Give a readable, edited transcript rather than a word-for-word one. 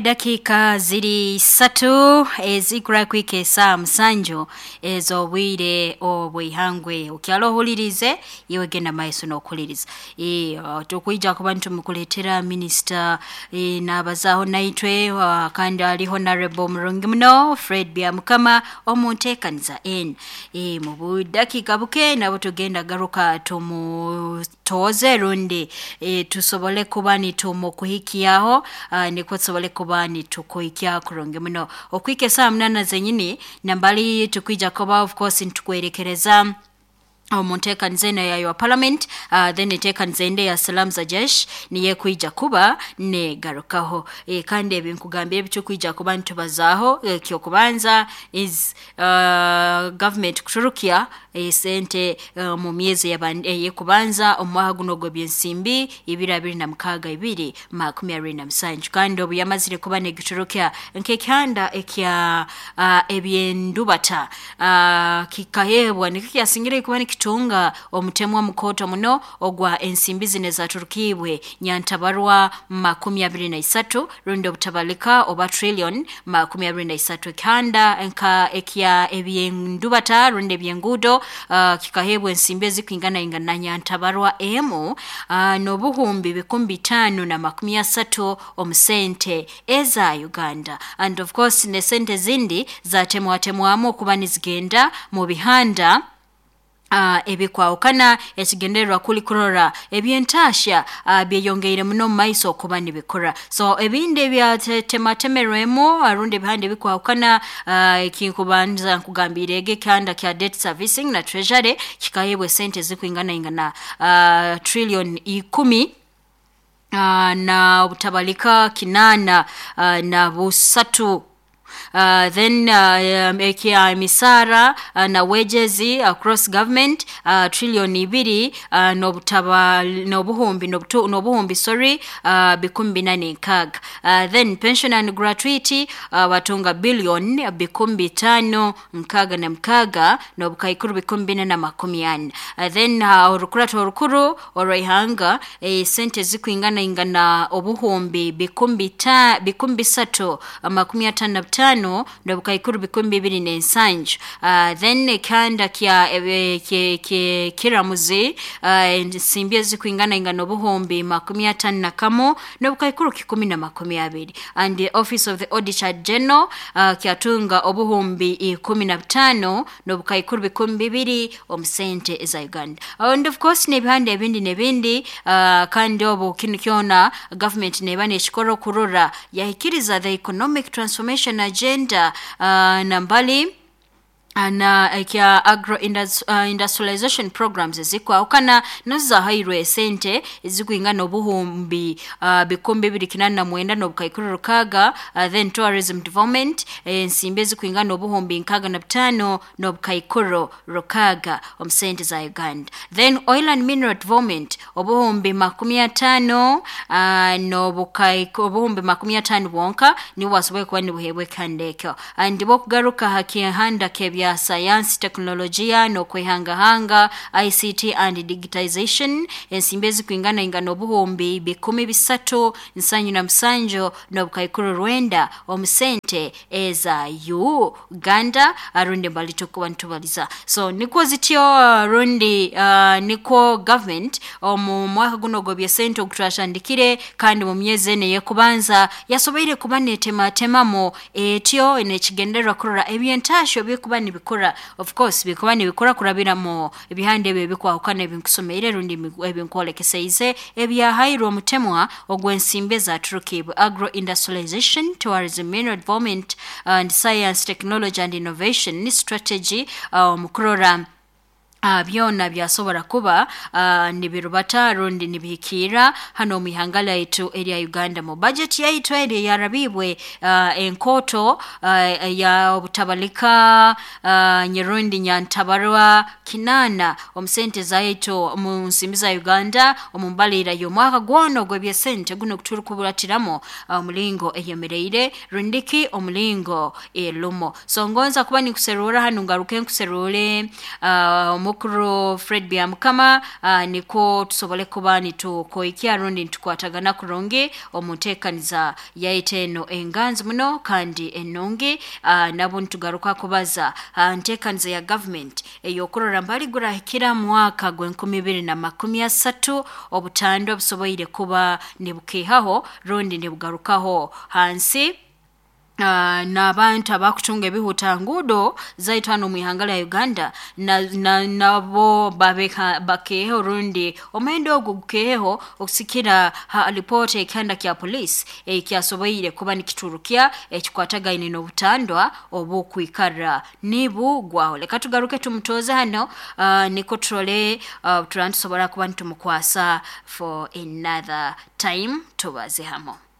Dakika ziri 3 ezigura kwike saa musanju ezobwire obwihangwe okyalohulirize yewe genda maiso n'okuliriza tukwijja kuba ntumukuletera minister n'abazaho naitwe kandi ali honorable Murungi muno Fred Byamukama omuntekaniza mu budakika buke nabo tugenda garuka toze rundi tusobole kuba nitumukuhikiyaho niko tusobole kuba ni tukoikia kuronge muno okwike saa mnana zenyini nambali tukwija kuba of course ntukwerekereza Monteka nzena ya your parliament then iteka nzende ya salam za jesh niye kuija kuba ne garukaho kandi ebinkugambye bicho kuija kuba ntubazaho kyokubanza is government kuturukia sente mu myezi ye kubanza omwaha guno gwe byensimbi 2022 2027 kandi obuyamazire kuba ne giturukia nkekanda ekya ebyendubata kikayebwa nikiyasingira kuba tunga omutemwa mukoto muno ogwa ensimbi zine za Turkibwe nyantabarwa 23 rundo obutabalika oba trillion 23 kanda enka ekya ebyendubata runde byengudo kikahebwe ensimbi zikwingana ingana nyantabarwa nobuhumbi 530 omusente eza Uganda and of course ne sente zindi za temwamu kuba nizigenda mu bihanda ebikwaukana ekigenderwa kuli kurora ebyentasha byeyongeire muno maiso kuba nibikora so ebinde bya tematemeremo arunde bihande bikwaukana kinkubanza nkugambirege kanda kya debt servicing na treasury kikayebwe sente zikwingana ingana trillion 10 na obutabalika kinana na busatu then ekia misara na wages across government trillion 2 nobuhumbi sorry bikumbi nane kag then pension and gratuity watunga billion bikumbi 5 mkaga na mkaga nobukaikuru bikumbi na makumian then orukuru oroihanga sente zikwingana ingana obuhumbi bikumbi 3 5 nobukaikuru bikumbi 2 then kanda kya kiramuzi simbi zikwingana ingana obuhumbi 51 nobukaikuru 10 and the office of the auditor general kyatunga obuhumbi 15 nobukaikuru bikumbi 2 omusente eza Uganda and of course nebihande ebindi kandi obo kinikyona government nebane ekikoro kurura yahikiriza the economic transformation agenda nambali ana kia agro industrialization programs zikwa ukana noza hairwe sente zikuingana obuhumbi bikombe 2 nobukaikuru rukaga then tourism development nsimbe zikuingana obuhumbi 5 nobukaikuru rukaga omsente za Uganda then oil and mineral development obuhumbi 50 nobukaikuru obuhumbi 50 wonka ni waswe kwa ni buhebwe kandekyo and bokugaruka hakihanda kebya science teknolojia no kwehanga ICT and digitization ensimbezi kwingana ingano buhombi 13 nsanyu na msanjo no bukaikuru Rwanda omusente eza Uganda arunde balitokuba ntubaliza so niko zityo rundi niko government mu mwaka guno gobye sente okutrashandikire kandi mu myezi ene yekubanza yasobeire kubane temamo etyo ene kigenderwa kurora ebyentasho byekuba bikora of course bikuba nibikora kurabira mo ebihande byebikwahukana ebinkusomere rundi ebinkolekeseize ebya hairo mutemwa ogwensimbe za Turkibwe agro industrialization tourism mineral development and science technology and innovation strategy mukurora byona byasobora kuba nibirubata rundi nibikira hano mihangala yetu area Uganda mu budget yaitu eri yarabibwe enkoto ya obutabalika nyerundi nyantabarwa kinana omusente zaito mu nsimbiza Uganda omumbalira yo mwaka gwono gwebye sente guno kuturukubulatiramo mulingo eyemereire rundiki omulingo elumo so ngonza kuba ni kuserura hano ngaruke kuserule mukuru Fred Byamukama niko tusobole kuba nitukoikia rundi tukwatagana kurungi omutekaniza yaiteno enganzi muno kandi enonge nabo ntugaruka kubaza ntekaniza ya government eyokurora mbali gurahikira mwaka gwe 2030 obutando busoboire kuba nebukehaho rundi nebugarukaho hansi n'abantu abakutunga ebihuta ngudo zaitano mu ihangala ya Uganda nabo bakeho rundi omendo ogukeho okusikira report ekanda kya police ekyasoboire kuba nikiturukia ekikwatagaine n'obutandwa obukwikara nibu gwaho leka tugaruke tumutoza hano niko trole turantusobora kuba ntumukwasa for another time tubaze hamo.